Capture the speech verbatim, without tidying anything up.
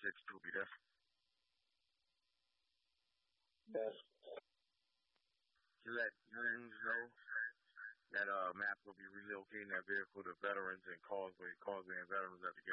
six to be there. Yes. To let James know that uh, MAP will be relocating that vehicle to veterans and causeway, causeway and veterans at the